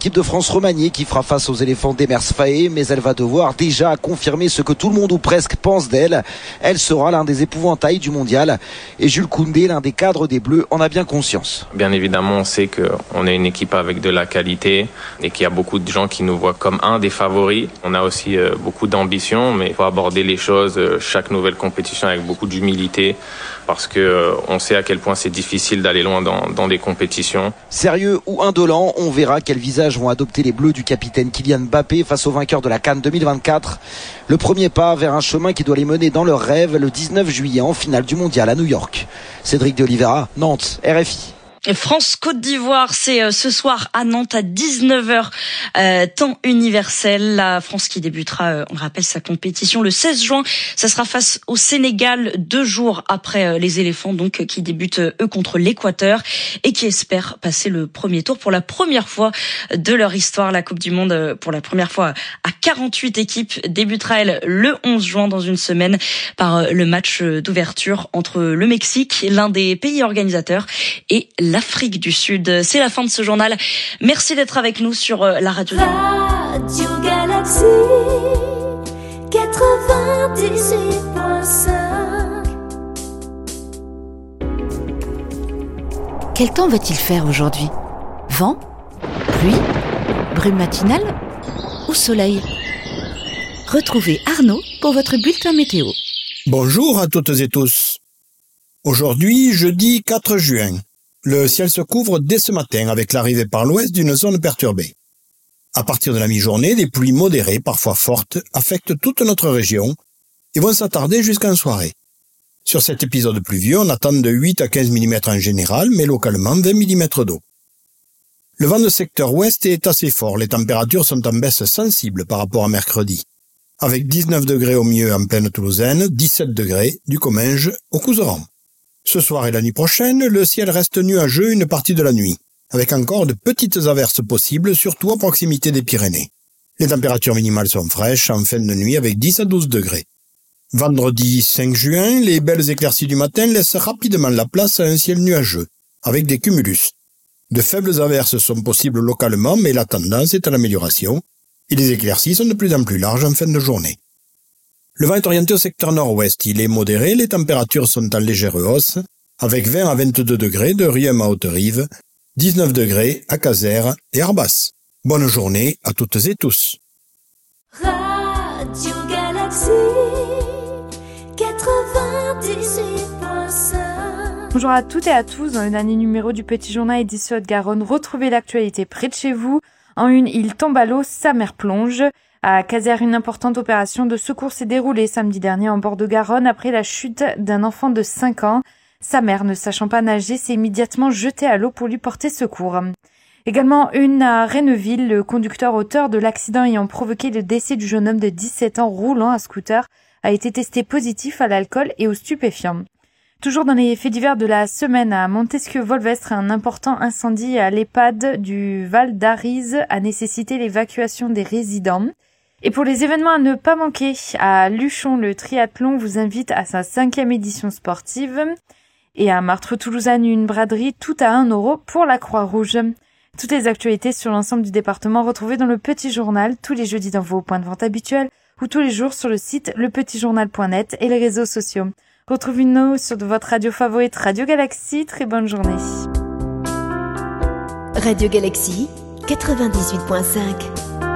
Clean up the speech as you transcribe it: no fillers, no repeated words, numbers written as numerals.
l'équipe de France remaniée qui fera face aux éléphants d'Emers-Faé, mais elle va devoir déjà confirmer ce que tout le monde ou presque pense d'elle. Elle sera l'un des épouvantails du mondial. Et Jules Koundé, l'un des cadres des Bleus, en a bien conscience. Bien évidemment, on sait qu'on est une équipe avec de la qualité et qu'il y a beaucoup de gens qui nous voient comme un des favoris. On a aussi beaucoup d'ambition, mais il faut aborder les choses, chaque nouvelle compétition avec beaucoup d'humilité parce qu'on sait à quel point c'est difficile d'aller loin dans des compétitions. Sérieux ou indolent, on verra quel visage vont adopter les Bleus du capitaine Kylian Mbappé face au vainqueur de la CAN 2024. Le premier pas vers un chemin qui doit les mener dans leur rêve le 19 juillet en finale du mondial à New York. Cédric de Oliveira, Nantes, RFI. France-Côte d'Ivoire, c'est ce soir à Nantes à 19h, temps universel. La France qui débutera, on rappelle, sa compétition le 16 juin. Ça sera face au Sénégal 2 jours après les éléphants, donc qui débutent eux contre l'Équateur et qui espèrent passer le premier tour pour la première fois de leur histoire. La Coupe du Monde, pour la première fois à 48 équipes, débutera elle le 11 juin dans une semaine par le match d'ouverture entre le Mexique, l'un des pays organisateurs, et l'Afrique du Sud. C'est la fin de ce journal. Merci d'être avec nous sur la radio. Radio Galaxy 98.5. Quel temps va-t-il faire aujourd'hui ? Vent ? Pluie ? Brume matinale ? Ou soleil ? Retrouvez Arnaud pour votre bulletin météo. Bonjour à toutes et tous. Aujourd'hui, jeudi 4 juin. Le ciel se couvre dès ce matin avec l'arrivée par l'ouest d'une zone perturbée. À partir de la mi-journée, des pluies modérées, parfois fortes, affectent toute notre région et vont s'attarder jusqu'en soirée. Sur cet épisode pluvieux, on attend de 8 à 15 mm en général, mais localement 20 mm d'eau. Le vent de secteur ouest est assez fort, les températures sont en baisse sensible par rapport à mercredi, avec 19 degrés au mieux en plaine toulousaine, 17 degrés du Comminges au Couserans. Ce soir et la nuit prochaine, le ciel reste nuageux une partie de la nuit, avec encore de petites averses possibles, surtout à proximité des Pyrénées. Les températures minimales sont fraîches en fin de nuit avec 10 à 12 degrés. Vendredi 5 juin, les belles éclaircies du matin laissent rapidement la place à un ciel nuageux, avec des cumulus. De faibles averses sont possibles localement, mais la tendance est à l'amélioration, et les éclaircies sont de plus en plus larges en fin de journée. Le vent est orienté au secteur nord-ouest, il est modéré, les températures sont en légère hausse, avec 20 à 22 degrés de Riem à Haute-Rive, 19 degrés à Casères et Arbas. Bonne journée à toutes et tous. Radio Galaxy 98.5. Bonjour à toutes et à tous, dans le dernier numéro du Petit Journal édition Haute-Garonne, retrouvez l'actualité près de chez vous. En une, il tombe à l'eau, sa mère plonge. À Casères, une importante opération de secours s'est déroulée samedi dernier en bord de Garonne après la chute d'un enfant de 5 ans. Sa mère, ne sachant pas nager, s'est immédiatement jetée à l'eau pour lui porter secours. Également une à Renneville, le conducteur auteur de l'accident ayant provoqué le décès du jeune homme de 17 ans roulant à scooter a été testé positif à l'alcool et aux stupéfiants. Toujours dans les faits divers de la semaine, à Montesquieu-Volvestre, un important incendie à l'EHPAD du Val d'Arize a nécessité l'évacuation des résidents. Et pour les événements à ne pas manquer, à Luchon, le triathlon vous invite à sa 5e édition sportive. Et à Martres-Toulousagne, une braderie, tout à 1 € pour la Croix-Rouge. Toutes les actualités sur l'ensemble du département retrouvées dans le Petit Journal, tous les jeudis dans vos points de vente habituels ou tous les jours sur le site lepetitjournal.net et les réseaux sociaux. Retrouvez-nous sur votre radio favorite Radio Galaxy. Très bonne journée. Radio Galaxy 98.5.